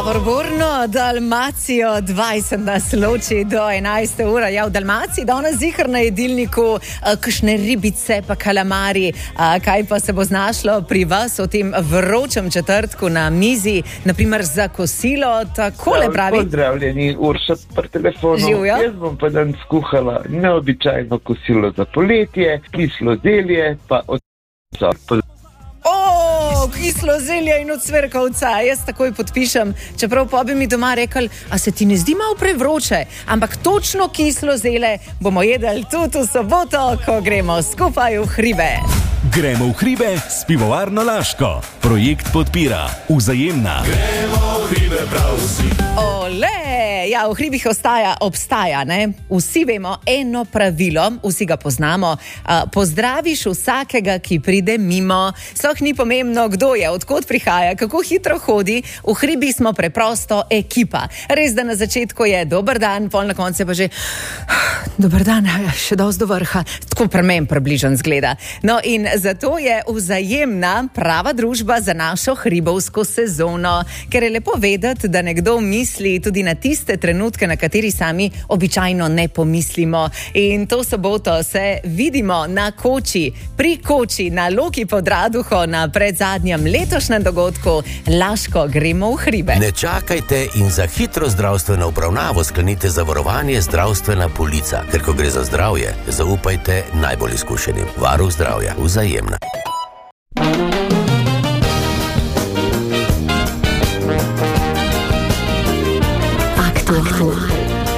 Burno, Dalmacijo, 20 nas loči do 11. ure. Ja, v Dalmaciji danes ziher na jedilniku kakšne ribice pa kalamari. Kaj pa se bo znašlo pri vas v tem vročem četrtku na mizi, naprimer za kosilo? Takole pravi. Pozdravljeni, Urša pri telefonu. Živjo. Jaz bom pa danes skuhala neobičajno kosilo za poletje, kislo zelje pa kislo zelje in ocvirkovca. Jaz takoj podpišem, čeprav pa bi mi doma rekli, a se ti ne zdi malo prevroče, ampak točno kislo zelje bomo jedli tudi v soboto, ko gremo skupaj v hribe. Gremo v hribe s pivovarno Laško. Projekt podpira Vzajemna. Gremo v hribe prav vsi. Ole! Ja, v hribih obstaja, ne? Vsi vemo eno pravilo, vsi ga poznamo. Pozdraviš vsakega, ki pride mimo. Sploh ni pomembno, kdo je, odkot prihaja, kako hitro hodi. V hribih smo preprosto ekipa. Res, da na začetku je dober dan, pol na koncu pa že dober dan, še dosti do vrha. Tako pri meni približno zgleda. No in zato je Vzajemna prava družba za našo hribovsko sezono, ker je lepo vedeti, da nekdo misli tudi na tiste trenutke, na kateri sami običajno ne pomislimo. In to soboto se vidimo na Koči, pri Koči, na Loki pod Raduho, na predzadnjem letošnjem dogodku Laško gremo v hribe. Ne čakajte in za hitro zdravstveno obravnavo sklenite zavarovanje Zdravstvena polica, ker ko gre za zdravje, zaupajte najbolj izkušenim. Varuh zdravja, Vzajemna.